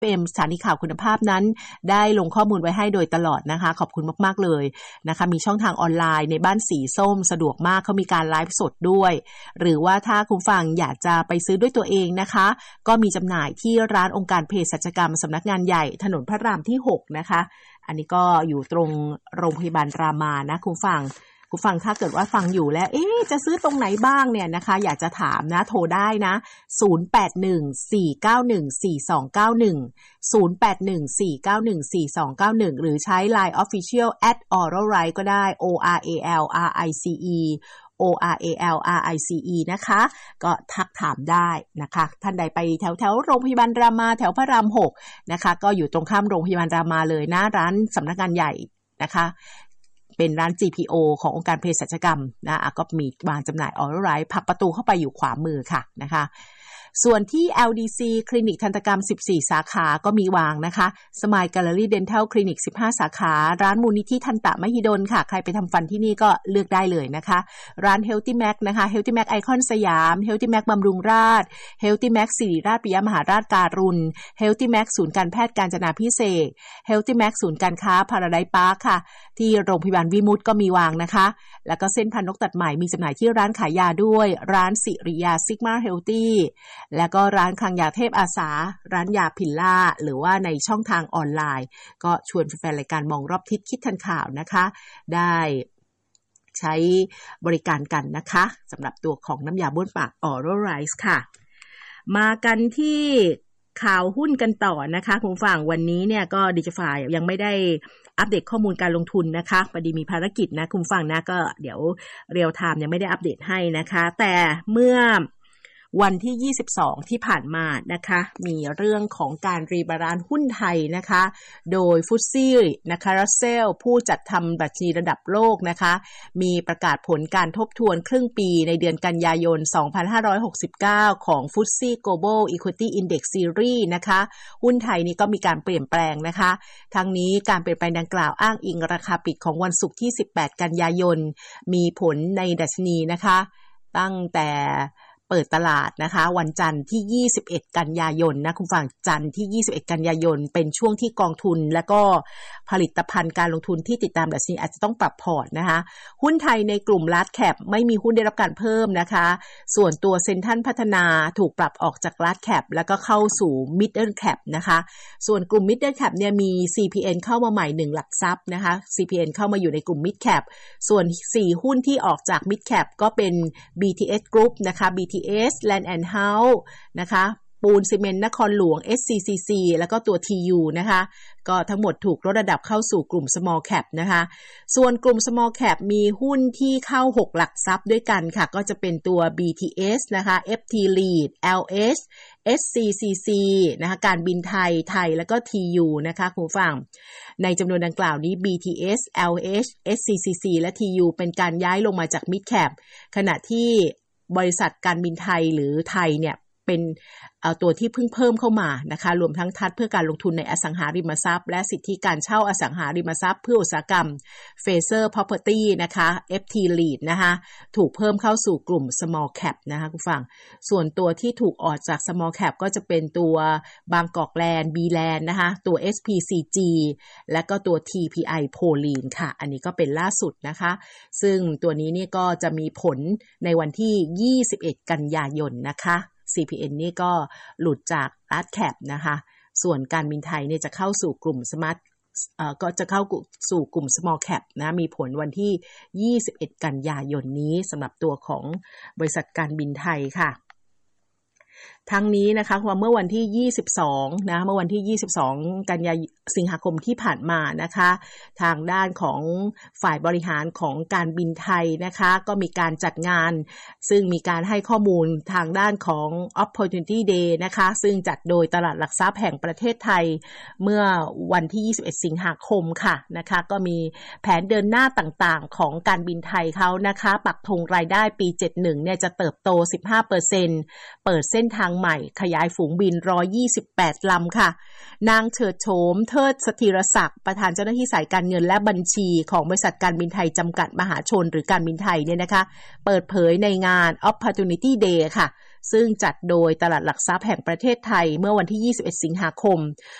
FM สถานีข่าวคุณภาพนั้นได้ลงข้อมูลไว้ให้โดยตลอดนะคะขอบคุณมากๆเลยนะคะมีช่องทางออนไลน์ในบ้านสีส้มสะดวกมากเขามีการไลฟ์สดด้วยหรือว่าถ้าคุณฟังอยากจะไปซื้อด้วยตัวเองนะคะก็มีจำหน่ายที่ร้านองค์การเภสัชกรรมสำนักงานใหญ่ถนนพระรามที่6นะคะอันนี้ก็อยู่ตรงโรงพยาบาลรามานะคุณฟังถ้าเกิดว่าฟังอยู่แล้วจะซื้อตรงไหนบ้างเนี่ยนะคะอยากจะถามนะโทรได้นะ0814914291 หรือใช้ Line Official @oralrice ก็ได้ ORALRICE นะคะก็ทักถามได้นะคะท่านใดไปแถวโรงพยาบาลรามาแถวพระราม6นะคะก็อยู่ตรงข้ามโรงพยาบาลรามาเลยนะร้านสำนักงานใหญ่นะคะเป็นร้าน GPO ขององค์การเภสัชกรรมนะก็มีวางจำหน่าย Oral Right ผลักประตูเข้าไปอยู่ขวามือค่ะนะคะส่วนที่ LDC คลินิกทันตกรรม14สาขาก็มีวางนะคะ Smile Gallery Dental Clinic 15สาขาร้านมูลนิธิทันตะมหิดลค่ะใครไปทำฟันที่นี่ก็เลือกได้เลยนะคะร้าน Healthy Mac นะคะ Healthy Mac ไอคอนสยาม Healthy Mac บำรุงราษฎร์ Healthy Mac ศิริราชปิยมหาราชการุณ Healthy Mac ศูนย์การแพทย์กาญจนาภิเษก Healthy Mac ศูนย์การค้า Paradise Park ค่ะที่โรงพยาบาลวิมุตติก็มีวางนะคะแล้วก็เส้นพันนกตัดใหม่มีจำหน่ายที่ร้านขายยาด้วยร้านสิริยา Sigma Healthyแล้วก็ร้านคลังยาเทพอาสาร้านยาพิลล่าหรือว่าในช่องทางออนไลน์ก็ชวนแฟนๆรายการมองรอบทิศคิดทันข่าวนะคะได้ใช้บริการกันนะคะสำหรับตัวของน้ำยาบ้วนปาก Oral Rice ค่ะมากันที่ข่าวหุ้นกันต่อนะคะคุณผู้ฟังวันนี้เนี่ยก็ Digify ยังไม่ได้อัปเดตข้อมูลการลงทุนนะคะพอดีมีภารกิจนะคุณผู้ฟังนะก็เดี๋ยวเรียลไทม์ยังไม่ได้อัปเดตให้นะคะแต่เมื่อวันที่22ที่ผ่านมานะคะมีเรื่องของการรีบาลานซ์หุ้นไทยนะคะโดยฟุตซี่นะคะรัสเซลผู้จัดทำดัชนีระดับโลกนะคะมีประกาศผลการทบทวนครึ่งปีในเดือนกันยายน2569ของ FTSE Global Equity Index Series นะคะหุ้นไทยนี่ก็มีการเปลี่ยนแปลงนะคะทั้งนี้การเปลี่ยนแปลงดังกล่าวอ้างอิงราคาปิดของวันศุกร์ที่18กันยายนมีผลในดัชนีนะคะตั้งแต่เปิดตลาดนะคะวันจันทร์ที่21กันยายนนะคุณฟังจันทร์ที่21กันยายนเป็นช่วงที่กองทุนและก็ผลิตภัณฑ์การลงทุนที่ติดตามดัชนีอาจจะต้องปรับพอร์ตนะคะหุ้นไทยในกลุ่ม Large Cap ไม่มีหุ้นได้รับการเพิ่มนะคะส่วนตัวเซ็นทรัลพัฒนาถูกปรับออกจาก Large Cap แล้วก็เข้าสู่ Middle Cap นะคะส่วนกลุ่ม Middle Cap เนี่ยมี CPN เข้ามาใหม่1หลักทรัพย์นะคะ CPN เข้ามาอยู่ในกลุ่ม Mid Cap ส่วน4หุ้นที่ออกจาก Mid Cap ก็เป็น BTS Group นะคะ BTS Land and House นะคะปูนซีเมนต์นครหลวง SCCC แล้วก็ตัว TU นะคะก็ทั้งหมดถูกลดระดับเข้าสู่กลุ่ม Small Cap นะคะส่วนกลุ่ม Small Cap มีหุ้นที่เข้า6หลักทรัพย์ด้วยกันค่ะก็จะเป็นตัว BTS นะคะ FT Lead LH SCCC นะคะการบินไทยแล้วก็ TU นะคะคุณผู้ฟังในจำนวนดังกล่าวนี้ BTS LH SCCC และ TU เป็นการย้ายลงมาจาก Mid Cap ขณะที่บริษัทการบินไทยหรือไทยเนี่ยเป็นตัวที่เพิ่งเพิ่มเข้ามานะคะรวมทั้งทัดเพื่อการลงทุนในอสังหาริมทรัพย์และสิทธิการเช่าอสังหาริมทรัพย์เพื่ออุตสาหกรรม Fraser Property นะคะ FT Lead นะคะถูกเพิ่มเข้าสู่กลุ่ม Small Cap นะคะคุณฟังส่วนตัวที่ถูกออกจาก Small Cap ก็จะเป็นตัวบางกอกแลนด์ B-Land นะคะตัว SPCG และก็ตัว TPI Poline ค่ะอันนี้ก็เป็นล่าสุดนะคะซึ่งตัวนี้นี่ก็จะมีผลในวันที่21กันยายนนะคะ CPN นี่ก็หลุดจาก Large Cap นะคะส่วนการบินไทยเนี่ยจะเข้าสู่กลุ่ม Smart ก็จะเข้าสู่กลุ่ม Small Cap นะมีผลวันที่21กันยายนนี้สำหรับตัวของบริษัทการบินไทยค่ะทั้งนี้นะคะเมื่อวันที่22นะเมื่อวันที่22กันยายนสิงหาคมที่ผ่านมานะคะทางด้านของฝ่ายบริหารของการบินไทยนะคะก็มีการจัดงานซึ่งมีการให้ข้อมูลทางด้านของ Opportunity Day นะคะซึ่งจัดโดยตลาดหลักทรัพย์แห่งประเทศไทยเมื่อวันที่21สิงหาคมค่ะนะคะก็มีแผนเดินหน้าต่างๆของการบินไทยเขานะคะปักธงรายได้ปี71เนี่ยจะเติบโต 15% เปิดเส้นทางใหม่ขยายฝูงบิน128ลำค่ะนางเฉิดโฉมเทิดสถิรศักดิ์ประธานเจ้าหน้าที่สายการเงินและบัญชีของบริษัทการบินไทยจำกัดมหาชนหรือการบินไทยเนี่ยนะคะเปิดเผยในงาน Opportunity Day ค่ะซึ่งจัดโดยตลาดหลักทรัพย์แห่งประเทศไทยเมื่อวันที่21 สิงหาคม